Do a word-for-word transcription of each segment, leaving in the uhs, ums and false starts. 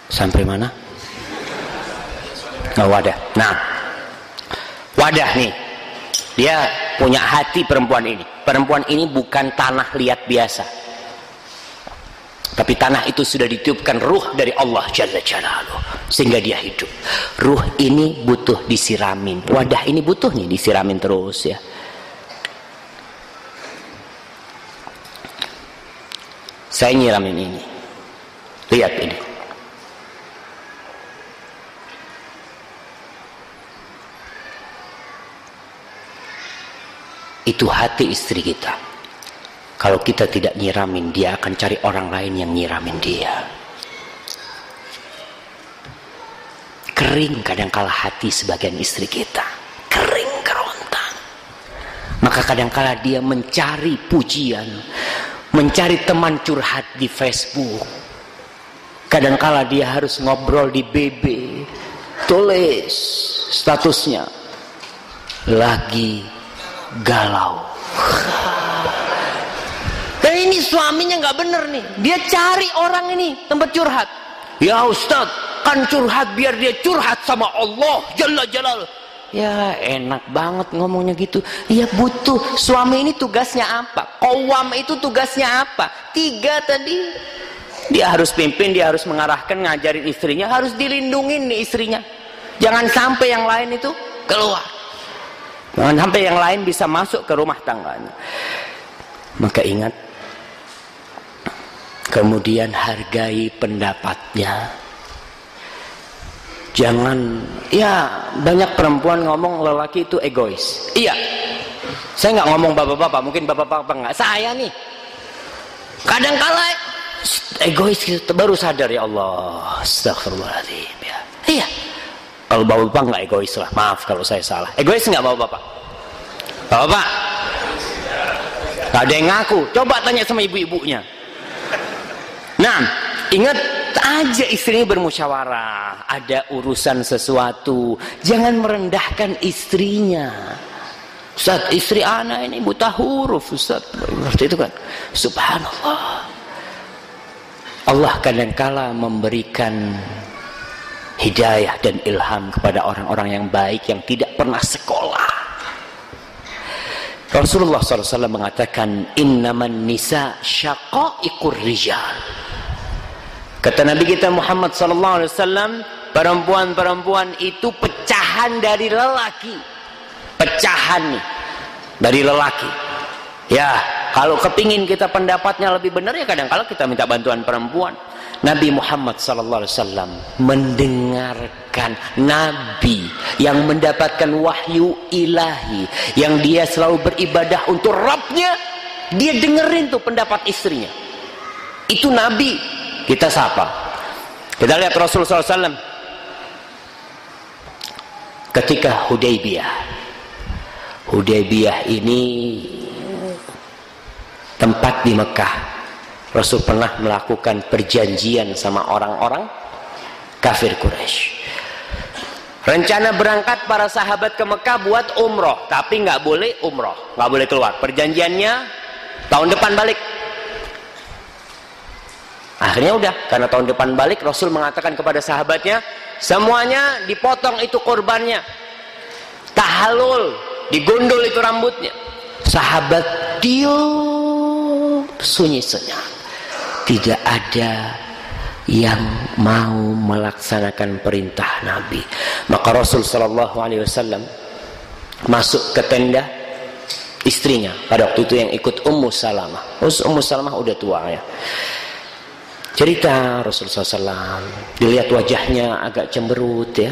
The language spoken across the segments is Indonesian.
Sampai mana? Oh, wadah. Nah, wadah nih, dia punya hati perempuan ini. Perempuan ini bukan tanah liat biasa, tapi tanah itu sudah ditiupkan ruh dari Allah Jalla Jalaluhu, sehingga dia hidup. Ruh ini butuh disiramin. Wadah ini butuh nih disiramin terus ya. Saya nyiramin ini. Lihat ini. Itu hati istri kita. Kalau kita tidak nyiramin, dia akan cari orang lain yang nyiramin dia. Kering kadangkala hati sebagian istri kita. Kering kerontang. Maka kadangkala dia mencari pujian, mencari teman curhat di Facebook. Kadangkala dia harus ngobrol di B B. Tulis statusnya. Lagi galau. Dan ini suaminya nggak bener nih. Dia cari orang ini tempat curhat. Ya Ustadz, kan curhat biar dia curhat sama Allah Jalla Jalaluhu. Ya enak banget ngomongnya gitu. Ya butuh. Suami ini tugasnya apa? Qawwam itu tugasnya apa? Tiga tadi. Dia harus pimpin, dia harus mengarahkan, ngajarin istrinya, harus dilindungin nih istrinya. Jangan sampai yang lain itu keluar. Jangan sampai yang lain bisa masuk ke rumah tangganya. Maka ingat, kemudian hargai pendapatnya. Jangan, ya banyak perempuan ngomong lelaki itu egois. Iya, saya nggak ngomong bapak-bapak, mungkin bapak-bapak nggak. Saya nih, kadang-kala egois gitu, baru sadar ya Allah, astagfirullahaladzim ya. Iya. Kalau bapak-bapak nggak egois lah, maaf kalau saya salah. Egois nggak bapak-bapak? Bapak-bapak? Gak ada yang ngaku. Coba tanya sama ibu-ibunya. Nah, ingat aja istrinya bermusyawarah. Ada urusan sesuatu, jangan merendahkan istrinya. Ustaz, istri anak ini buta huruf, Ustaz. Seperti itu kan. Subhanallah. Allah kadangkala memberikan hidayah dan ilham kepada orang-orang yang baik yang tidak pernah sekolah. Rasulullah shallallahu alaihi wasallam mengatakan, innaman nisa syaqaiqur rijal. Kata Nabi kita Muhammad shallallahu alaihi wasallam, perempuan-perempuan itu pecahan dari lelaki. Pecahan nih dari lelaki. Ya, kalau kepingin kita pendapatnya lebih benar, ya kadang-kadang kita minta bantuan perempuan. Nabi Muhammad sallallahu alaihi wasallam mendengarkan Nabi yang mendapatkan wahyu ilahi, yang dia selalu beribadah untuk Rabbnya, dia dengerin tuh pendapat istrinya. Itu Nabi. Kita sapa. Kita lihat Rasul sallallahu alaihi wasallam ketika Hudaybiyah. Hudaybiyah ini tempat di Mekah. Rasul pernah melakukan perjanjian sama orang-orang kafir Quraisy. Rencana berangkat para sahabat ke Mekah buat umroh, tapi nggak boleh umroh, nggak boleh keluar. Perjanjiannya tahun depan balik. Akhirnya udah, karena tahun depan balik, Rasul mengatakan kepada sahabatnya, semuanya dipotong itu kurbannya, tahallul, digundul itu rambutnya. Sahabat diam, sunyi senyap. Tidak ada yang mau melaksanakan perintah Nabi. Maka Rasul sallallahu alaihi wasallam masuk ke tenda istrinya. Pada waktu itu yang ikut Ummu Salamah. Ummu Salamah udah tua ya. Cerita Rasul sallallahu alaihi wasallam, dilihat wajahnya agak cemberut ya.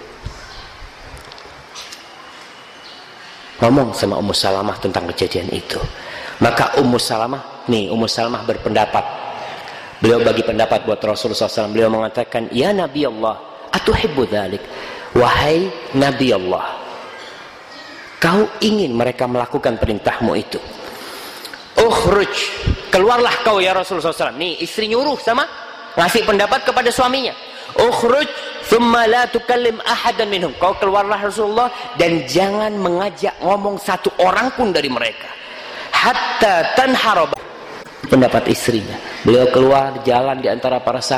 Ngomong sama Ummu Salamah tentang kejadian itu. Maka Ummu Salamah, nih Ummu Salamah berpendapat. Beliau bagi pendapat buat Rasulullah sallallahu alaihi wasallam. Beliau mengatakan, ya Nabi Allah, atuhibbu dzalik? Wahai Nabi Allah, kau ingin mereka melakukan perintahmu itu? Ukhruj, keluarlah kau ya Rasulullah sallallahu alaihi wasallam. Nih istri nyuruh sama, ngasih pendapat kepada suaminya. Ukhruj, thumma la tukallim ahadan minhum. Kau keluarlah Rasulullah, dan jangan mengajak ngomong satu orang pun dari mereka. Hatta tanharab. Pendapat istrinya. Beliau keluar jalan di antara para sahabat.